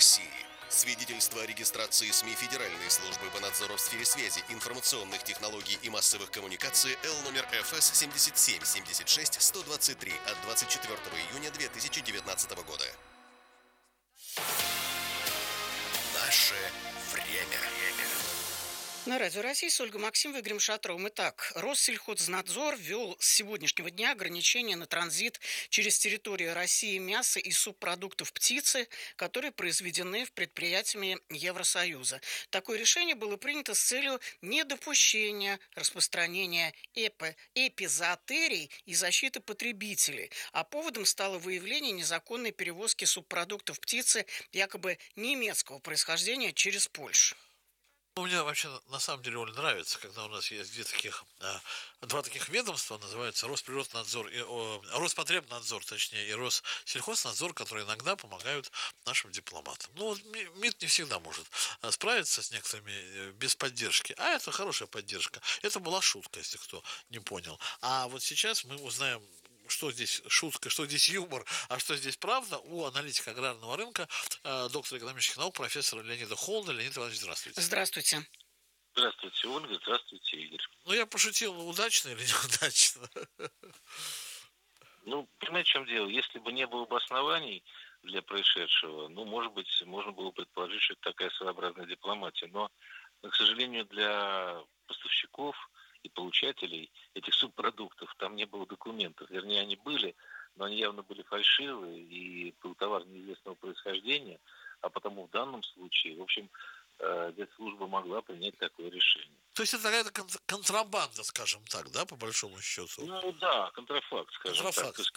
России. Свидетельство о регистрации СМИ Федеральной службы по надзору в сфере связи, информационных технологий и массовых коммуникаций Л номер ФС 7776-123 от 24 июня 2019 года. Наше время. На Радио России с Ольгой Максимовой и Игорем Шатровым. Итак, Россельхознадзор ввел с сегодняшнего дня ограничения на транзит через территорию России мяса и субпродуктов птицы, которые произведены в предприятиями Евросоюза. Такое решение было принято с целью недопущения распространения эпизоотерий и защиты потребителей. А поводом стало выявление незаконной перевозки субпродуктов птицы якобы немецкого происхождения через Польшу. Мне вообще на самом деле, Оля, нравится, когда у нас есть два таких ведомства, называются Росприроднадзор и Роспотребнадзор, точнее, и Россельхознадзор, которые иногда помогают нашим дипломатам. Ну, вот МИД не всегда может справиться с некоторыми без поддержки, а это хорошая поддержка. Это была шутка, если кто не понял. А вот сейчас мы узнаем, что здесь шутка, что здесь юмор, а что здесь правда, у аналитика аграрного рынка, доктора экономических наук, профессора Леонида Холода. Леонид Иванович, здравствуйте. Здравствуйте. Здравствуйте, Ольга. Здравствуйте, Игорь. Ну, я пошутил, удачно или неудачно? Ну, понимаете, в чем дело? Если бы не было бы оснований для происшедшего, ну, может быть, можно было предположить, что это такая своеобразная дипломатия. Но, к сожалению, для поставщиков и получателей этих субпродуктов там не было документов. Вернее, они были, но они явно были фальшивые, и был товар неизвестного происхождения, а потому в данном случае, в общем, спецслужба могла принять такое решение. То есть это какая-то контрабанда, скажем так, да, по большому счету? Ну да, контрафакт, скажем так. То есть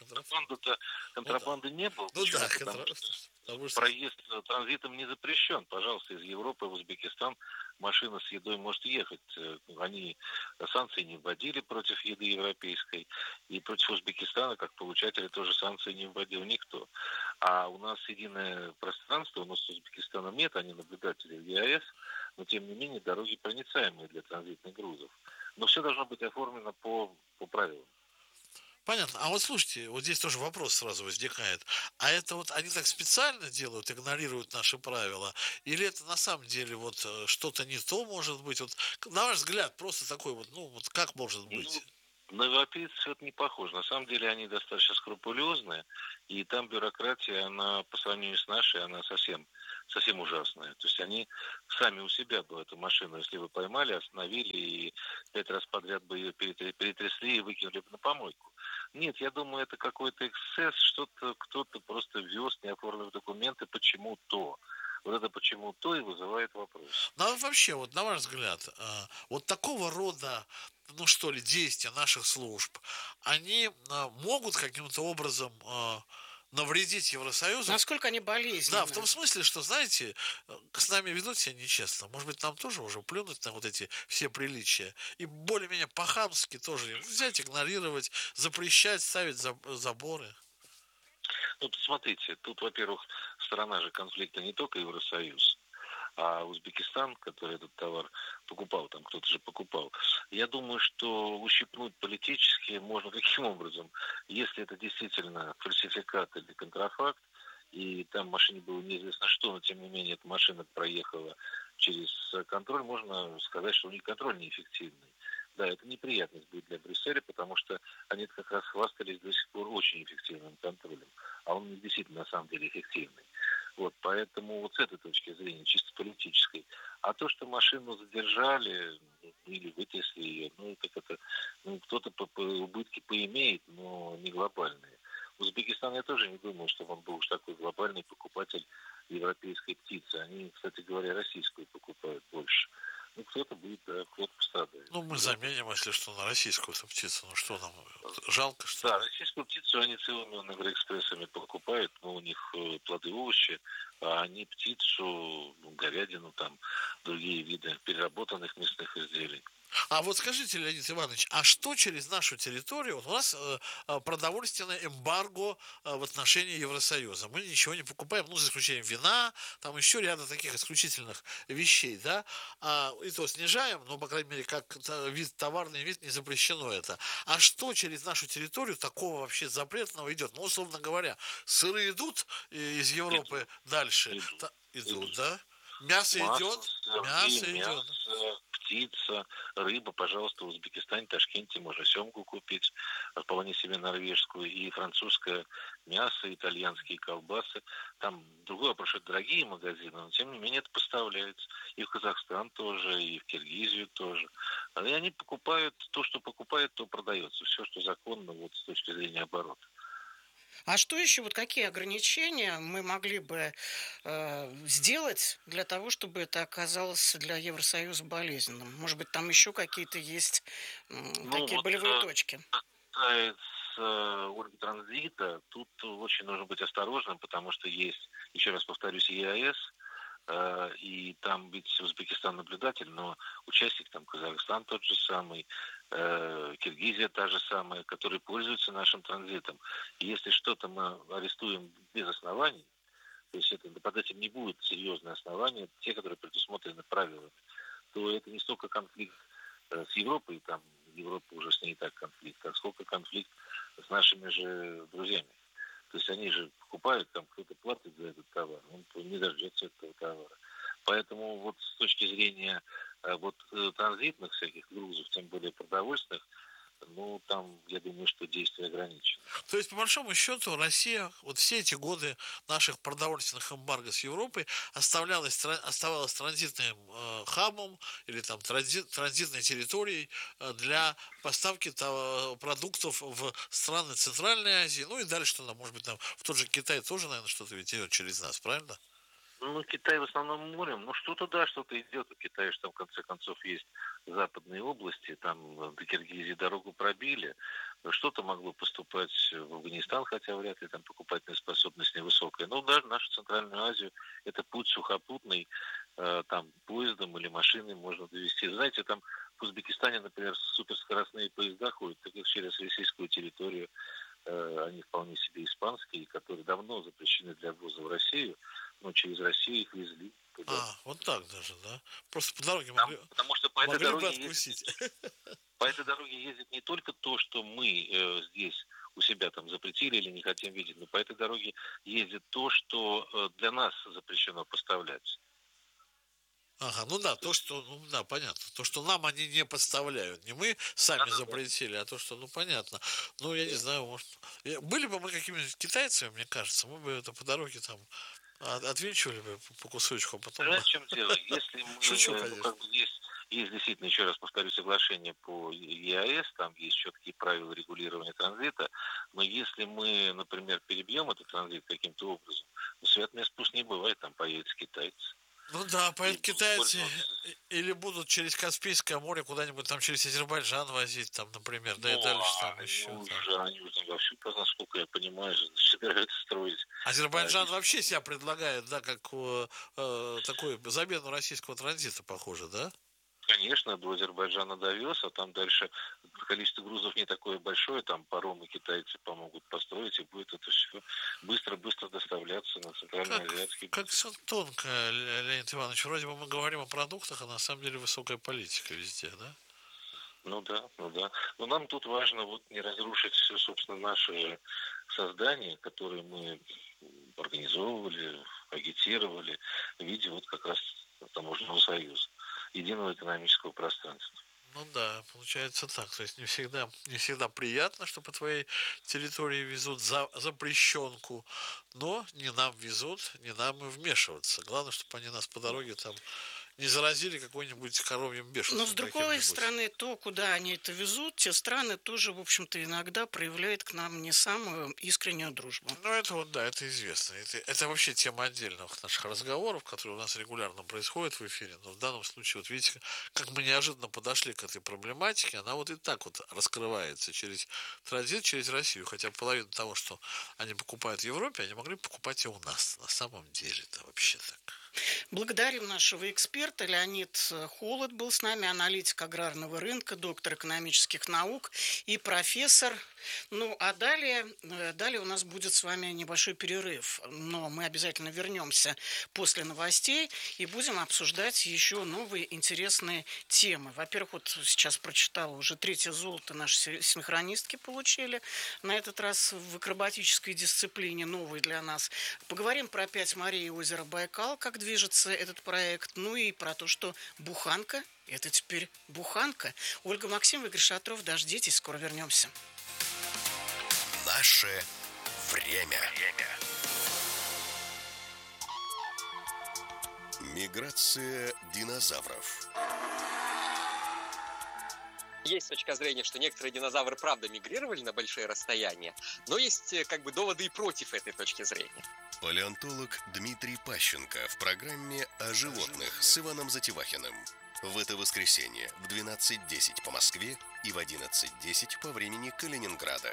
контрабанды не было. Ну да, потому что проезд транзитом не запрещен. Пожалуйста, из Европы в Узбекистан машина с едой может ехать. Они санкции не вводили против еды европейской, и против Узбекистана, как получателя, тоже санкции не вводил никто. А у нас единое пространство, у нас с Узбекистаном нет, они наблюдатели в ЕАЭС, но тем не менее дороги проницаемые для транзитных грузов. Но все должно быть оформлено по правилам. Понятно. А вот слушайте, вот здесь тоже вопрос сразу возникает. А это вот они так специально делают, игнорируют наши правила? Или это на самом деле вот что-то не то может быть? Вот, на ваш взгляд, просто такой вот, ну вот как может быть? На европейцев это не похоже. На самом деле они достаточно скрупулезные, и там бюрократия, она по сравнению с нашей, она совсем ужасная. То есть они сами у себя бы эту машину, если бы поймали, остановили и 5 раз подряд бы ее перетрясли и выкинули бы на помойку. Нет, я думаю, это какой-то эксцесс, что-то кто-то просто вез, не оформив документы, почему-то. Вот это почему-то и вызывает вопрос. Ну, а вообще, вот на ваш взгляд, вот такого рода, ну что ли, действия наших служб, они могут каким-то образом навредить Евросоюзу? Насколько они болезненны? Да, в том смысле, что, знаете, с нами ведут себя нечестно. Может быть, нам тоже уже плюнуть на вот эти все приличия. И более-менее по-хамски тоже взять, игнорировать, запрещать, ставить заборы. Ну, смотрите, тут, во-первых, сторона же конфликта не только Евросоюз, а Узбекистан, который этот товар покупал, там кто-то же покупал. Я думаю, что ущипнуть политически можно каким образом? Если это действительно фальсификат или контрафакт, и там в машине было неизвестно что, но тем не менее эта машина проехала через контроль, можно сказать, что у них контроль неэффективный. Да, это неприятность будет для Брюсселя, потому что они как раз хвастались до сих пор очень эффективным контролем, а он действительно на самом деле эффективный. Вот, поэтому вот с этой точки зрения, чисто политической. А то, что машину задержали или вытрясли ее, ну, как это, ну, кто-то убытки поимеет, но не глобальные. Узбекистан, я тоже не думаю, что он был уж такой глобальный покупатель европейской птицы. Они, кстати говоря, российскую покупают больше. Ну, кто-то будет, да, кто-то пострадает. Ну, мы заменим, если что, на российскую птицу. Ну, что нам, жалко, что да, российскую птицу они целыми агроэкспрессами покупают, но у них плоды, овощи, а они птицу, говядину, там, другие виды переработанных мясных изделий. А вот скажите, Леонид Иванович, а что через нашу территорию? Вот у нас продовольственное эмбарго в отношении Евросоюза. Мы ничего не покупаем, ну, за исключением вина, там еще ряда таких исключительных вещей, да? И то снижаем, но, по крайней мере, как вид, товарный вид не запрещено это. А что через нашу территорию такого вообще запретного идет? Ну, условно говоря, сыры идут из Европы дальше. идут, да? Мясо идет, мясо идет. мясо, птица, рыба, пожалуйста, в Узбекистане, Ташкенте можно семгу купить, вполне себе норвежскую, и французское мясо, итальянские колбасы. Там другой вопрос, что это дорогие магазины, но тем не менее это поставляется. И в Казахстан тоже, и в Киргизию тоже. И они покупают то, что покупают, то продается. Все, что законно вот с точки зрения оборота. А что еще, вот какие ограничения мы могли бы сделать для того, чтобы это оказалось для Евросоюза болезненным? Может быть, там еще какие-то есть такие болевые точки? Касается оргтранзита, тут очень нужно быть осторожным, потому что есть, еще раз повторюсь, ЕАЭС, и там ведь Узбекистан наблюдатель, но участник там Казахстан тот же самый, Киргизия та же самая, которые пользуются нашим транзитом. И если что-то мы арестуем без оснований, то есть это под этим не будет серьезные основания, те, которые предусмотрены правилами, то это не столько конфликт с Европой, там Европа уже с ней и так конфликт, а сколько конфликт с нашими же друзьями. То есть они же покупают, там кто-то платит за этот товар, он не дождется этого товара. Поэтому вот с точки зрения вот транзитных всяких грузов, тем более продовольственных, ну, там, я думаю, что действия ограничены. То есть, по большому счету, Россия вот все эти годы наших продовольственных эмбарго с Европой оставалась транзитным хабом или там транзитной территорией для поставки продуктов в страны Центральной Азии, ну и дальше, может быть, там в тот же Китай тоже, наверное, что-то ведь идет через нас, правильно? Ну, Китай в основном морем. Ну, что-то да, что-то идет. У Китая же там, в конце концов, есть западные области. Там до Киргизии дорогу пробили. Что-то могло поступать в Афганистан, хотя вряд ли там покупательная способность невысокая. Но даже нашу Центральную Азию это путь сухопутный. Там поездом или машиной можно довести. Знаете, там в Узбекистане, например, суперскоростные поезда ходят так как через российскую территорию. Они вполне себе испанские, которые давно запрещены для ввоза в Россию, но через Россию их везли туда. Вот так даже, да? Просто по дороге могли, потому что могли бы откусить. по этой дороге ездит не только то, что мы здесь у себя там запретили или не хотим видеть, но по этой дороге ездит то, что для нас запрещено поставлять. Ага, ну да, понятно. То, что нам они не подставляют. Не мы сами запретили, а то, что, понятно. Ну, я не знаю, может... Были бы мы какими-нибудь китайцами, мне кажется, мы бы это по дороге там отвинчивали бы по кусочку, а потом... Понимаете, в чем дело? Если мы... Шучу, конечно. Есть действительно, еще раз повторю, соглашение по ЕАЭС, там есть четкие правила регулирования транзита, но если мы, например, перебьем этот транзит каким-то образом, свет мест пусть не бывает, там поедут китайцы. Ну да, поэтому китайцы или будут через Каспийское море куда-нибудь там через Азербайджан возить, там, например, да и дальше там еще. Они уже вовсю, насколько я понимаю, собираются строить. Азербайджан вообще себя предлагает, да, как такую замену российского транзита, похоже, да? Конечно, до Азербайджана довез, а там дальше количество грузов не такое большое, там паромы китайцы помогут построить, и будет это все быстро-быстро доставляться на центральноазиатский. Как все тонко, Леонид Иванович, вроде бы мы говорим о продуктах, а на самом деле высокая политика везде, да? Ну да. Но нам тут важно вот не разрушить все, собственно, наши создания, которые мы организовывали, агитировали в виде вот как раз таможенного союза, единого экономического пространства. Ну да, получается так. То есть не всегда приятно, что по твоей территории везут запрещенку, но не нам везут, не нам и вмешиваться. Главное, чтобы они нас по дороге там не заразили какой-нибудь коровьим бешенством. Но с другой стороны, то, куда они это везут, те страны тоже, в общем-то, иногда проявляют к нам не самую искреннюю дружбу. Ну, это известно. Это вообще тема отдельных наших разговоров, которые у нас регулярно происходят в эфире. Но в данном случае, вот видите, как мы неожиданно подошли к этой проблематике, она вот и так вот раскрывается через транзит, через Россию. Хотя половину того, что они покупают в Европе, они могли покупать и у нас. На самом деле это вообще так. Благодарим нашего эксперта. Леонид Холод был с нами, аналитик аграрного рынка, доктор экономических наук и профессор Ну, а далее у нас будет с вами небольшой перерыв. Но мы обязательно вернемся после новостей и будем обсуждать еще новые интересные темы. Во-первых, вот сейчас прочитала, уже 3-е золото наши синхронистки получили. На этот раз в акробатической дисциплине, новый для нас. Поговорим про 5 морей и озеро Байкал, как движется этот проект. Ну и про то, что буханка – это теперь буханка. Ольга Максимова, Игорь Шатров. Дождитесь, скоро вернемся. Наше время. Миграция динозавров. Есть точка зрения, что некоторые динозавры правда мигрировали на большие расстояния, но есть как бы доводы и против этой точки зрения. Палеонтолог Дмитрий Пащенко в программе «О животных» с Иваном Затевахиным. В это воскресенье в 12:10 по Москве и в 11:10 по времени Калининграда.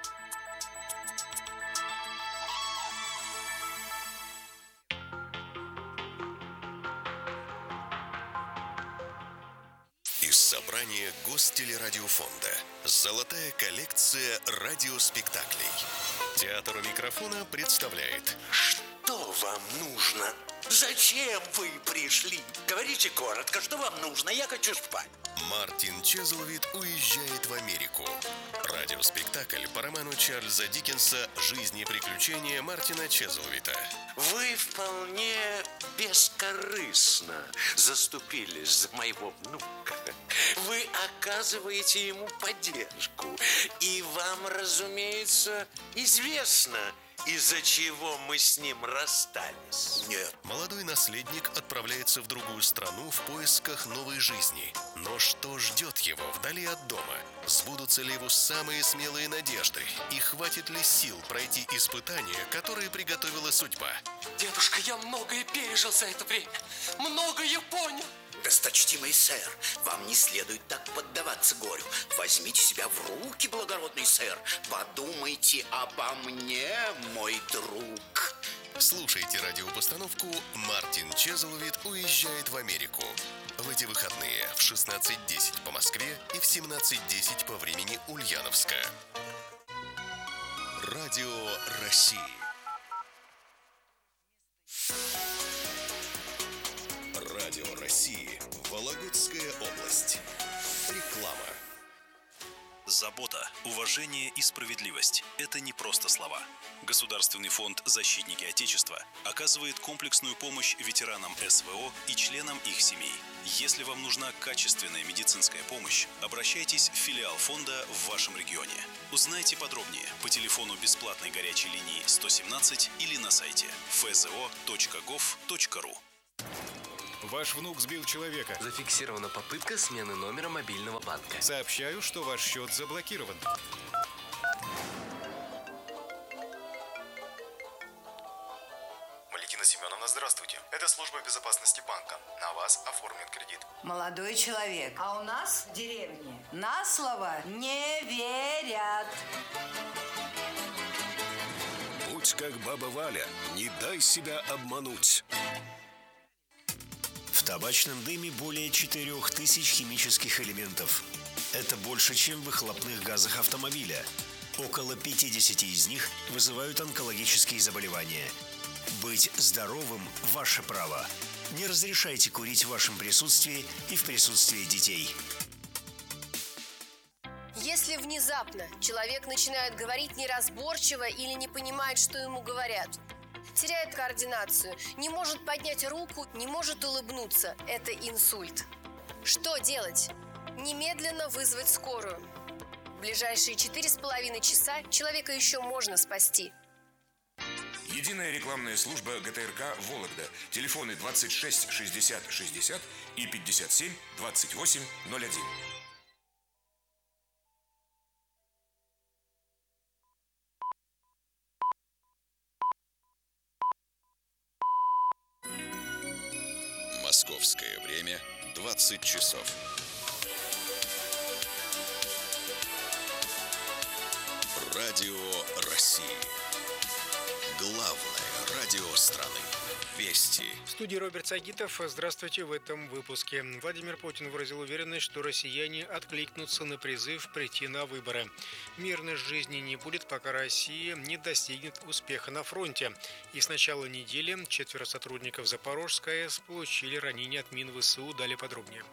Из собрания Гостелерадиофонда. Золотая коллекция радиоспектаклей. Театр у микрофона представляет. Что вам нужно? Зачем вы пришли? Говорите коротко, что вам нужно, я хочу спать. Мартин Чезлвид уезжает в Америку. Радиоспектакль по роману Чарльза Диккенса «Жизнь и приключения Мартина Чезлвита». Вы вполне бескорыстно заступились за моего внука. Вы оказываете ему поддержку. И вам, разумеется, известно, из-за чего мы с ним расстались. Нет. Молодой наследник отправляется в другую страну в поисках новой жизни. Но что ждет его вдали от дома? Сбудутся ли его самые смелые надежды? И хватит ли сил пройти испытания, которые приготовила судьба? Дедушка, я многое пережил за это время. Многое понял. Досточтимый сэр, вам не следует так поддаваться горю. Возьмите себя в руки, благородный сэр. Подумайте обо мне, мой друг. Слушайте радиопостановку «Мартин Чезлвид уезжает в Америку». В эти выходные в 16:10 по Москве и в 17:10 по времени Ульяновска. Радио России. Радио России. Вологодская область. Реклама. Забота, уважение и справедливость – это не просто слова. Государственный фонд «Защитники Отечества» оказывает комплексную помощь ветеранам СВО и членам их семей. Если вам нужна качественная медицинская помощь, обращайтесь в филиал фонда в вашем регионе. Узнайте подробнее по телефону бесплатной горячей линии 117 или на сайте fzo.gov.ru. Ваш внук сбил человека. Зафиксирована попытка смены номера мобильного банка. Сообщаю, что ваш счет заблокирован. Валентина Семеновна, здравствуйте. Это служба безопасности банка. На вас оформлен кредит. Молодой человек, а у нас в деревне на слово не верят. Будь как баба Валя, не дай себя обмануть. В табачном дыме более 4000 химических элементов. Это больше, чем в выхлопных газах автомобиля. Около 50 из них вызывают онкологические заболевания. Быть здоровым – ваше право. Не разрешайте курить в вашем присутствии и в присутствии детей. Если внезапно человек начинает говорить неразборчиво или не понимает, что ему говорят, теряет координацию, не может поднять руку, не может улыбнуться. Это инсульт. Что делать? Немедленно вызвать скорую. В ближайшие 4,5 часа человека еще можно спасти. Единая рекламная служба ГТРК «Вологда». Телефоны 26 60 60 и 57 28 01. Московское время 20 часов. Радио России. Главное радио страны. Вести. В студии Роберт Сагитов. Здравствуйте в этом выпуске. Владимир Путин выразил уверенность, что россияне откликнутся на призыв прийти на выборы. Мирной жизни не будет, пока Россия не достигнет успеха на фронте. И с начала недели 4 сотрудников Запорожской АЭС получили ранения от мин ВСУ. Далее подробнее.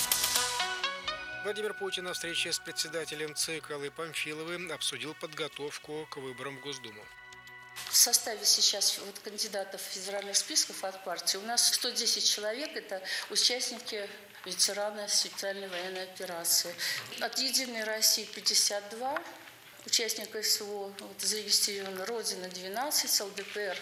Владимир Путин на встрече с председателем ЦИК Аллой Памфиловой обсудил подготовку к выборам в Госдуму. В составе сейчас кандидатов в федеральных списков от партии у нас 110 человек. Это участники, ветераны специальной военной операции. От «Единой России» 52 участника СВО. Зарегистрировано «Родина» 12, ЛДПР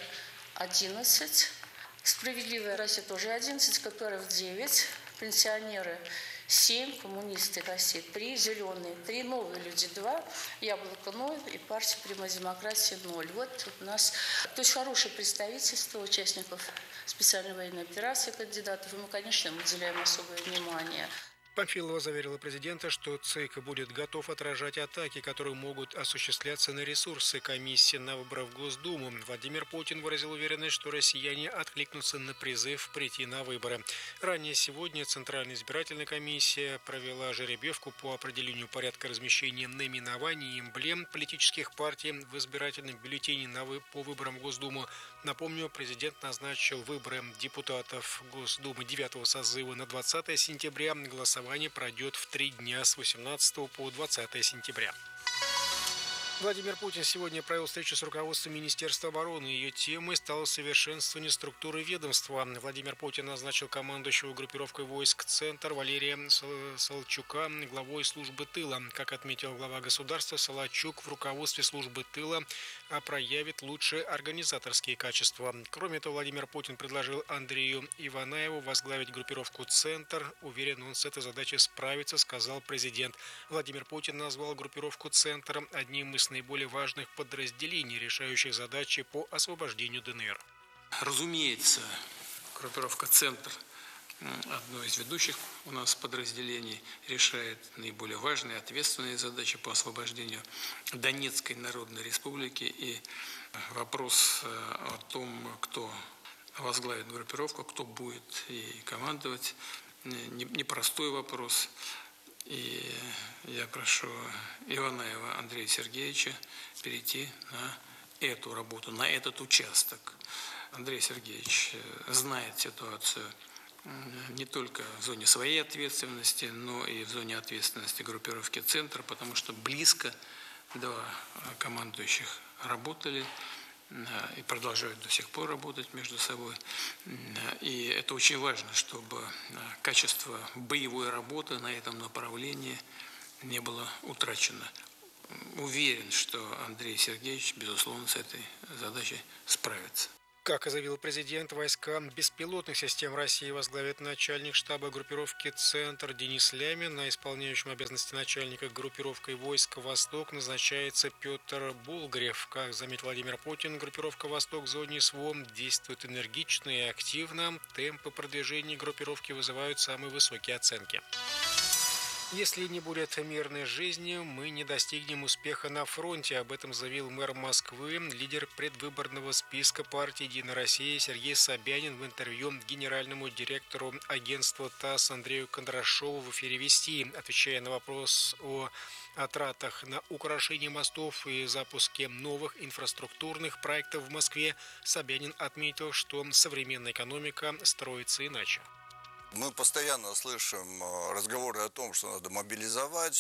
11, «Справедливая Россия» тоже 11, КПРФ 9, пенсионеры 7, коммунисты России 3, зеленые 3, новые люди 2, Яблоко 0 и партия Прямая демократия 0. Вот у нас то есть хорошее представительство участников специальной военной операции, кандидатов, и мы, конечно, им уделяем особое внимание. Памфилова заверила президента, что ЦИК будет готов отражать атаки, которые могут осуществляться на ресурсы комиссии на выборы в Госдуму. Владимир Путин выразил уверенность, что россияне откликнутся на призыв прийти на выборы. Ранее сегодня Центральная избирательная комиссия провела жеребьевку по определению порядка размещения наименований и эмблем политических партий в избирательном бюллетене по выборам в Госдуму. Напомню, президент назначил выборы депутатов Госдумы 9 созыва на 20 сентября. Голосование пройдет в 3 дня с 18 по 20 сентября. Владимир Путин сегодня провел встречу с руководством Министерства обороны. Ее темой стало совершенствование структуры ведомства. Владимир Путин назначил командующего группировкой войск «Центр» Валерия Солчука главой службы тыла. Как отметил глава государства, Солчук в руководстве службы тыла проявит лучшие организаторские качества. Кроме того, Владимир Путин предложил Андрею Иванаеву возглавить группировку «Центр». Уверен, он с этой задачей справится, сказал президент. Владимир Путин назвал группировку «Центр» одним из наиболее важных подразделений, решающих задачи по освобождению ДНР. Разумеется, группировка «Центр», одно из ведущих у нас подразделений, решает наиболее важные, ответственные задачи по освобождению Донецкой Народной Республики. И вопрос о том, кто возглавит группировку, кто будет ей командовать, непростой вопрос. И я прошу Иванаева Андрея Сергеевича перейти на эту работу, на этот участок. Андрей Сергеевич знает ситуацию не только в зоне своей ответственности, но и в зоне ответственности группировки «Центр», потому что близко два командующих работали и продолжают до сих пор работать между собой. И это очень важно, чтобы качество боевой работы на этом направлении не было утрачено. Уверен, что Андрей Сергеевич, безусловно, с этой задачей справится. Как и заявил президент, войска беспилотных систем России возглавит начальник штаба группировки «Центр» Денис Лямин. На исполняющем обязанности начальника группировкой войск «Восток» назначается Петр Булгарев. Как заметил Владимир Путин, группировка «Восток» в зоне СВО действует энергично и активно. Темпы продвижения группировки вызывают самые высокие оценки. Если не будет мирной жизни, мы не достигнем успеха на фронте. Об этом заявил мэр Москвы, лидер предвыборного списка партии «Единая Россия» Сергей Собянин в интервью генеральному директору агентства ТАСС Андрею Кондрашову в эфире «Вести». Отвечая на вопрос о тратах на украшение мостов и запуске новых инфраструктурных проектов в Москве, Собянин отметил, что современная экономика строится иначе. Мы постоянно слышим разговоры о том, что надо мобилизовать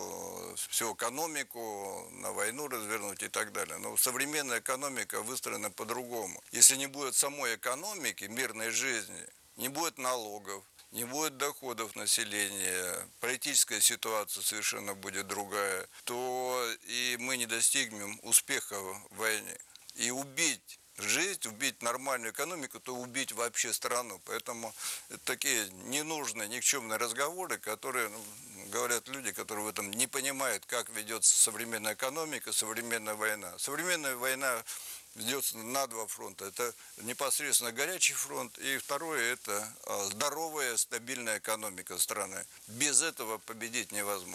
всю экономику, на войну развернуть и так далее. Но современная экономика выстроена по-другому. Если не будет самой экономики, мирной жизни, не будет налогов, не будет доходов населения, политическая ситуация совершенно будет другая, то и мы не достигнем успеха в войне. И убить жизнь, убить нормальную экономику, то убить вообще страну. Поэтому это такие ненужные, никчемные разговоры, которые говорят люди, которые в этом не понимают, как ведется современная экономика, современная война. Современная война ведется на два фронта. Это непосредственно горячий фронт, и второе – это здоровая, стабильная экономика страны. Без этого победить невозможно.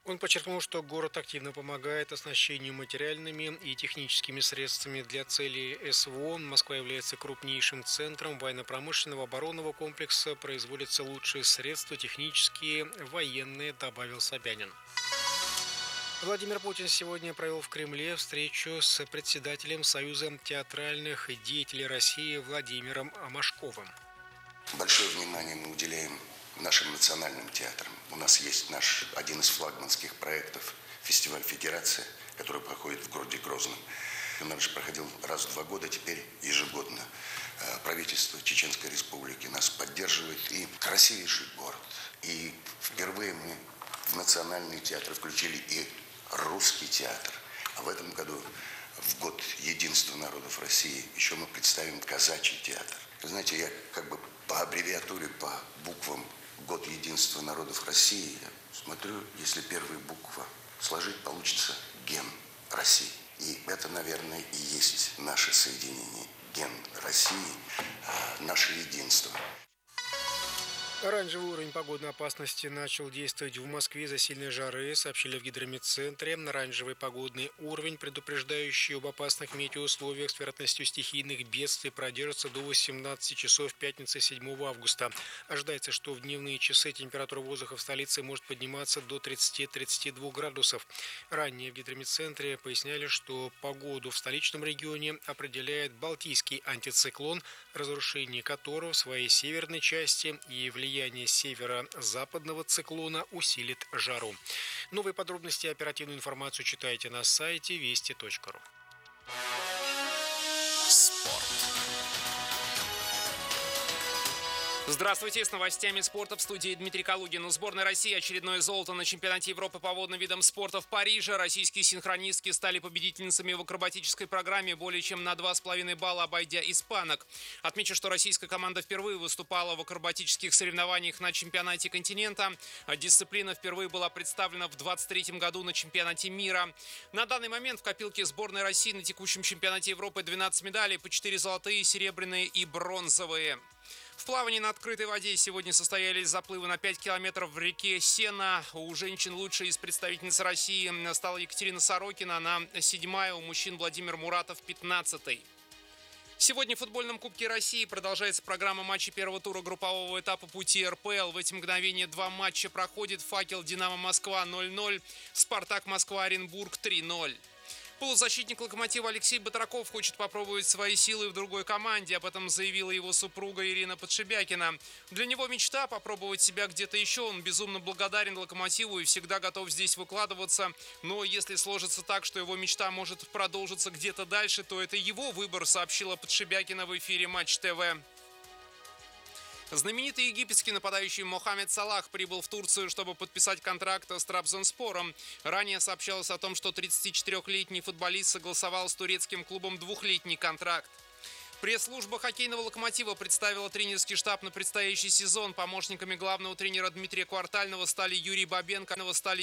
Он подчеркнул, что город активно помогает оснащению материальными и техническими средствами для целей СВО. Москва является крупнейшим центром военно-промышленного оборонного комплекса, производятся лучшие средства, технические, военные, добавил Собянин. Владимир Путин сегодня провел в Кремле встречу с председателем Союза театральных деятелей России Владимиром Машковым. Большое внимание мы уделяем нашим национальным театрам. У нас есть один из флагманских проектов «Фестиваль Федерация», который проходит в городе Грозном. Он раньше проходил раз в 2 года, теперь ежегодно. Правительство Чеченской Республики нас поддерживает. И красивейший город. И впервые мы в национальный театр включили и русский театр. А в этом году, в год единства народов России, еще мы представим казачий театр. Вы знаете, я как бы по аббревиатуре, по буквам «Год единства народов России», я смотрю, если первые буквы сложить, получится ген России. И это, наверное, и есть наше соединение. Ген России, наше единство. Оранжевый уровень погодной опасности начал действовать в Москве из-за сильной жары, сообщили в гидрометцентре. Оранжевый погодный уровень, предупреждающий об опасных метеоусловиях с вероятностью стихийных бедствий, продержится до 18 часов пятницы 7 августа. Ожидается, что в дневные часы температура воздуха в столице может подниматься до 30-32 градусов. Ранее в гидрометцентре поясняли, что погоду в столичном регионе определяет Балтийский антициклон, разрушение которого в своей северной части и влияние северо-западного циклона усилит жару. Новые подробности и оперативную информацию читайте на сайте вести.ру. Спорт. Здравствуйте, с новостями спорта в студии Дмитрий Калугин. У сборной России очередное золото на чемпионате Европы по водным видам спорта в Париже. Российские синхронистки стали победительницами в акробатической программе, более чем на 2,5 балла обойдя испанок. Отмечу, что российская команда впервые выступала в акробатических соревнованиях на чемпионате континента. Дисциплина впервые была представлена в 2023 году на чемпионате мира. На данный момент в копилке сборной России на текущем чемпионате Европы 12 медалей, по 4 золотые, серебряные и бронзовые. В плавании на открытой воде сегодня состоялись заплывы на 5 километров в реке Сена. У женщин лучшей из представительниц России стала Екатерина Сорокина. Она 7-я, у мужчин Владимир Муратов 15-й. Сегодня в футбольном Кубке России продолжается программа матчей первого тура группового этапа пути РПЛ. В эти мгновения 2 матча проходит. «Факел» Динамо Москва 0-0, «Спартак» Москва Оренбург 3-0. Полузащитник «Локомотива» Алексей Батраков хочет попробовать свои силы в другой команде. Об этом заявила его супруга Ирина Подшибякина. Для него мечта попробовать себя где-то еще. Он безумно благодарен «Локомотиву» и всегда готов здесь выкладываться. Но если сложится так, что его мечта может продолжиться где-то дальше, то это его выбор, сообщила Подшибякина в эфире Матч ТВ. Знаменитый египетский нападающий Мохаммед Салах прибыл в Турцию, чтобы подписать контракт с Трабзонспором. Ранее сообщалось о том, что 34-летний футболист согласовал с турецким клубом 2-летний контракт. Пресс-служба хоккейного «Локомотива» представила тренерский штаб на предстоящий сезон. Помощниками главного тренера Дмитрия Квартального стали Юрий Бабенко,